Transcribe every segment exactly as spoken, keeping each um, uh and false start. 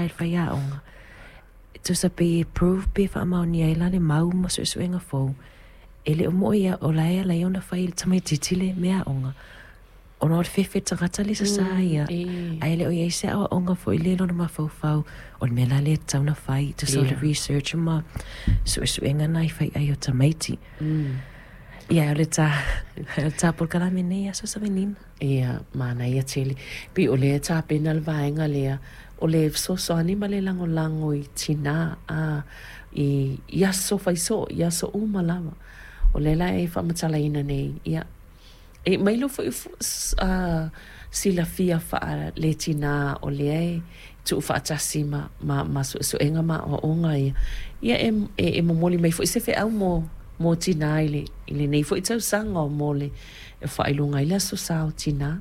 il whaia onga. Tu sa pe prove pe wha mau ni aila le mau ma su su enga fau. E le o mo ia o laia la iona whai le tamai titile mea onga. O no le fefe tagata le sa sa ia. Ai le o ia se awa onga fo i le lona ma fau fau. O le mea la le tauna whai tu sa le research ma su su enga nai whai ai o tamaiti. Ia o le ta ta por kala menea so sa menina. Ia mana ia tele. Pi o le ta pena le vaenga lea. O le so so anima le lango lango i tina a i ia so fai so ia so uma lava. O le la e whamatala ina nei ia. E mailo fo a sila fia fa le tina o le e tu fa tasi ma ma ma so so enga ma o onga ia. Ia e e momoli mai fo se fe au mo mo tina ile ile nei fo itau sanga o mole e fa ilunga ile so sa o tina.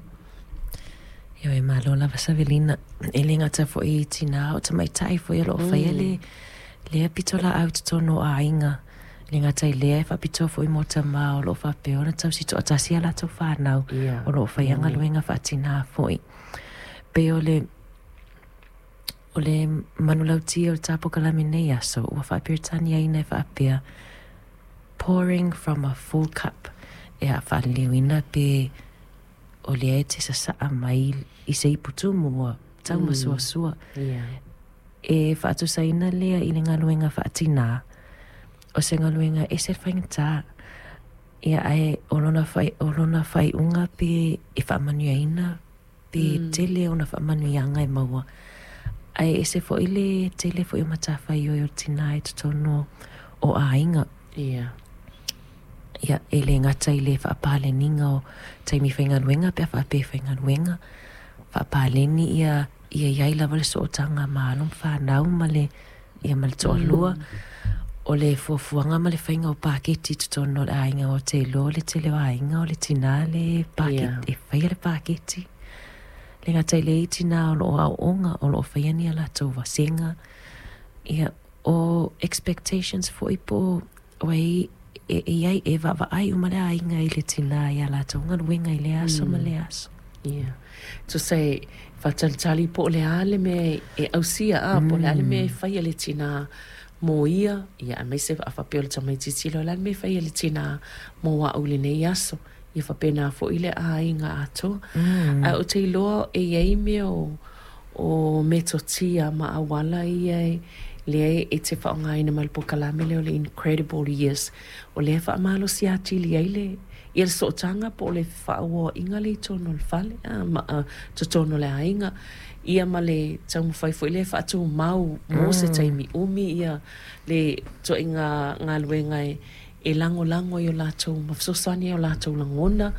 Yo e malo la Savelina e le ngata fo i tina o tamai tai fo i lo fa ele le apitola out tono a inga le ngata i le fa pito fo i mota ma o lo fa pe ona tau si to atasi ala to fa nau o lo fa yanga luenga fa tina fo i pe o le o le manulauti o tapo kalaminea so o fa pirtania ina fa pe pouring from a full cup e a fa liwina pe o le te sa sa mai i se iputu mua tau mm. masua sua yeah. E whaatu sa ina lea i le ngaluenga whaatina o se ngaluenga e se whaingata ia ai olona whai olona whai unga pe e whaamanuia ina pe mm. tele ona whaamanuianga e maua ai e se fo ile tele fo i mata whai o o tina e tutono o a inga yeah. Ia e le ngata i le whaapale ninga o taimi whaingaluenga pe whaape whaingaluenga whaapale ni ia ia iai lava le sootanga maalum whanau ma le ia ma le toa lua o le fuafuanga ma le whainga o paketi tutono le ainga o te lo le te le ainga o le tina le paketi e whaia le paketi le ngata i le i tina o lo au onga o lo whaia ni ala tau wasenga ia o expectations fo ipo o ei e ai e va va ai uma le ainga i le tina ia la tonga luenga i le aso ma le aso. Yeah. To say fataltali po le ale me e ausia a po le ale me fai le tina mo ia ia me se a fa pelo tamai titilo le me fai le tina mo wa uli nei aso ia fa pena fo ile ainga ato. A o te loa e ai me o o metotia ma awala ia le e te whaonga ina malpo kalame leo le incredible years o le wha amalo si ati li eile i le sootanga po le whaoa inga le tono le fale to tono le ainga ia ma le taumu whaifo i le wha atu mau mo se taimi umi ia le to inga ngā luenga e, e lango lango i o lato mafsosani o lato langona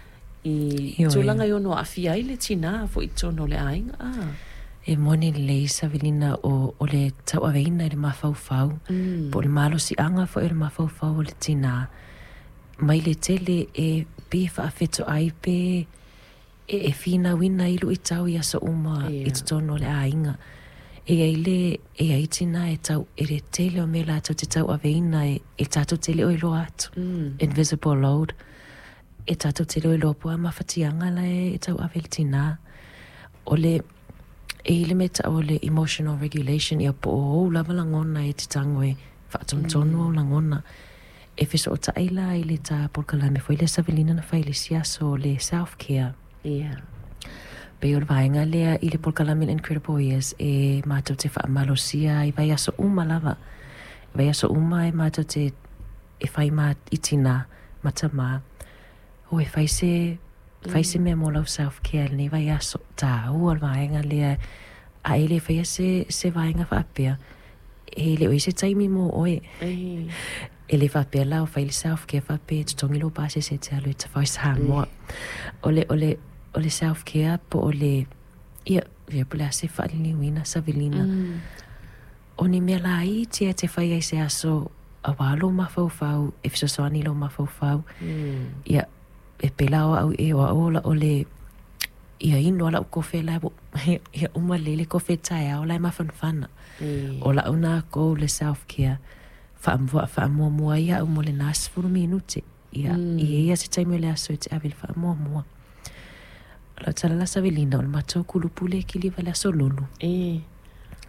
i tūlanga i ono awhia i le tina fo i tono le ainga ah. E mone le Savelina o, o le tau aveina i le mawhauwhau. Mm. Po le malo si anga fo e le mawhauwhau o le tina. Mai le tele e pe whaafeto ai pe e, e whina wina ilu i tau i asa uma yeah. I tutono le ainga. E ai le e ai tina e tau e le tele o me la tau te tau aveina e, e tato tele o ilo atu. Mm. Invisible load. E tato tele o ilo pua mawhatianga la e, e tau ave le tina. O le e ile meta o le emotional regulation ia po o lava langona e te tango e whaatomtono mm. langona e whiso o taila i le ta polkalame fo ile Savelina na whaile siaso le self-care yeah. pe o le vaenga lea i le polkalame Incredible Years e mātou te whaamalosia i vai aso uma lava e vai aso uma e mātou te e whai mā itina mata mā o e whai se Fai se mea mo lau self-care ni vai aso tā ua vaenga lea a ele fai se se vaenga whaapea e le o se taimi mo oe e le whaapea lau fai le self-care whaapea tutongi lo pase se te alu ta whai sa moa o le o le o le self-care po o le ia ia po le ase whaali wina Savelina o ni mea la i tia te whai ai se aso a walo mawhauwhau e fisosoani lo mawhauwhau ia e pelao au e o ola o le ia ino ala o kofe la ia uma lele kofe tae au la mafanfana o la una ko le self-care whaamua whaamua mua ia au mo le nasi furu minute ia ia ia se taime le aso e te awil whaamua mua la tala la Savelina o le matou kulupu le kiliva le aso lulu e